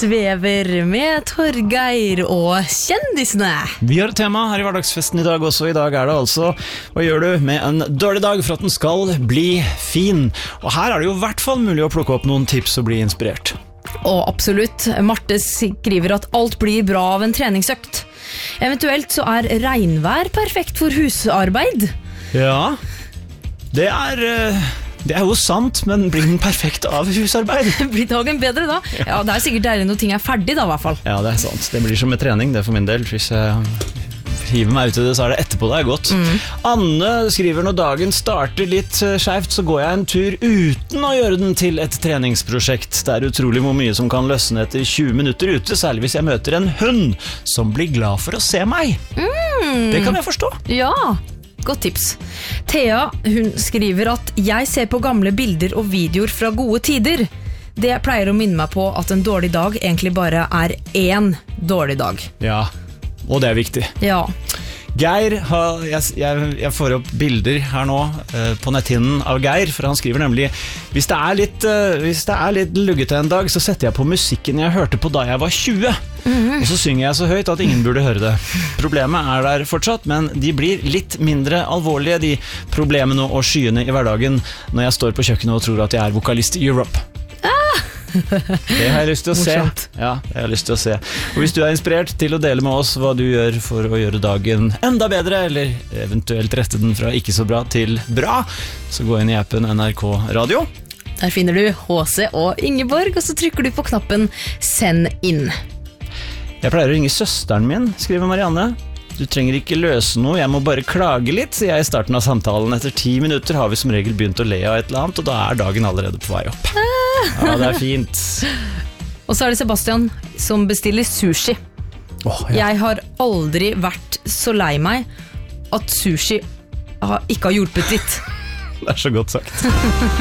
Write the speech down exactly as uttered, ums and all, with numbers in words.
svever med Torgeir og kjendisene. Vi har et tema her i hverdagsfesten i dag også. I dag er det altså hva gjør du med en dårlig dag for at den skal bli fin? Og her er det jo i hvert fall mulig å plukke opp noen tips og bli inspirert. Og absolutt, Marte skriver at alt blir bra av en treningsøkt. Eventuelt så er regnvær perfekt for husarbeid. Ja, det er... Det er jo sant, men blir den perfekt av husarbeid? Blir dagen bedre da? Ja, det er sikkert deilig når ting er ferdig da, i hvert fall. Ja, det er sant. Det blir som med trening, det for min del. Hvis jeg hiver meg ut i det, så er det etterpå det er godt. Mm. Anne skriver når dagen starter litt skjevt, så går jeg en tur uten å gjøre den til et treningsprosjekt. Det er utrolig hvor mye som kan løsne etter tjue minutter ute, særlig hvis jeg møter en hund som blir glad for å se meg. Mm. Det kan jeg forstå. Ja, godt tips. Thea, hun skriver at jeg ser på gamle bilder og videoer fra gode tider. Det pleier å minne meg på at en dårlig dag egentlig bare er én dårlig dag. Ja, og det er viktig. Ja. Geir, jeg, jeg, jeg får opp bilder her nå eh, på netthinnen av Geir, for han skriver nemlig hvis det er litt, eh, hvis det er litt luggete en dag, så setter jeg på musikken jeg hørte på da jeg var tjue. Mm-hmm. Og så synger jeg så høyt at ingen burde høre det. Problemet er der fortsatt, men de blir litt mindre alvorlige, de problemene og skyene i hverdagen, når jeg står på kjøkkenet og tror at jeg er vokalist i Europe. Det har jeg lyst til å se. Ja, det har jeg lyst til å se. Og hvis du er inspirert til å dele med oss hva du gjør for å gjøre dagen enda bedre, eller eventuelt rette den fra ikke så bra til bra, så gå inn i appen N R K Radio. Der finner du H C og Ingeborg, og så trykker du på knappen Send inn. Jeg pleier å ringe søsteren min, skriver Marianne. Du trenger ikke løse noe, jeg må bare klage litt, sier jeg i starten av samtalen. Etter ti minutter har vi som regel begynt å le av et eller annet, og da er dagen allerede på vei opp. Ja, det er fint. Og så er det Sebastian som bestiller sushi. Oh, ja. Jeg har aldri vært så lei meg at sushi ikke har hjulpet litt. Det er så godt sagt.